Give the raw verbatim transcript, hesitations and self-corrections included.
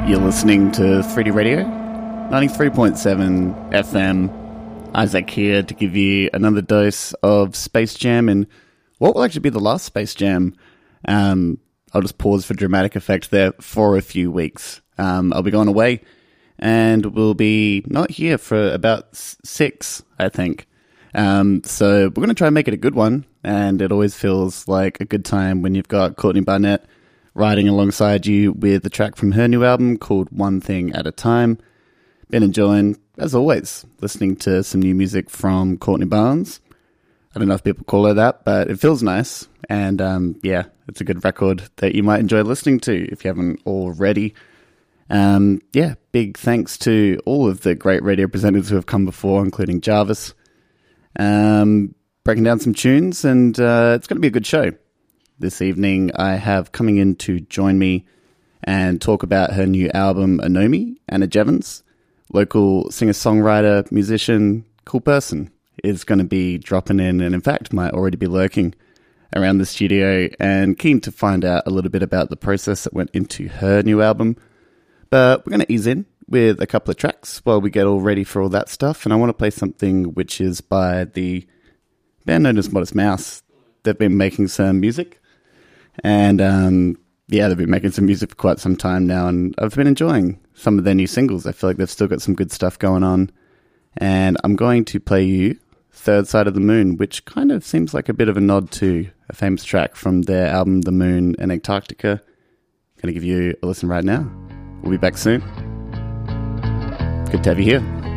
You're listening to three D Radio, ninety-three point seven F M. Isaac here to give you another dose of Space Jam and what will actually be the last Space Jam. Um, I'll just pause for dramatic effect there for a few weeks. Um, I'll be going away and we'll be not here for about six, I think. Um, so we're going to try and make it a good one, and it always feels like a good time when you've got Courtney Barnett riding alongside you with a track from her new album called One Thing at a Time. Been enjoying, as always, listening to some new music from Courtney Barnes. I don't know if people call her that, but it feels nice. And um, yeah, it's a good record that you might enjoy listening to if you haven't already. Um, yeah, big thanks to all of the great radio presenters who have come before, including Jarvis. Um, breaking down some tunes, and uh, it's going to be a good show. This evening, I have coming in to join me and talk about her new album, Anomi, Anna Jevons, local singer-songwriter, musician, cool person, is going to be dropping in, and in fact might already be lurking around the studio, and keen to find out a little bit about the process that went into her new album. But we're going to ease in with a couple of tracks while we get all ready for all that stuff, and I want to play something which is by the band known as Modest Mouse. They've been making some music. And um, yeah, they've been making some music for quite some time now, and I've been enjoying some of their new singles. I feel like they've still got some good stuff going on. And I'm going to play you Third Side of the Moon, which kind of seems like a bit of a nod to a famous track from their album The Moon and Antarctica. I'm going to give you a listen right now. We'll be back soon. Good to have you here.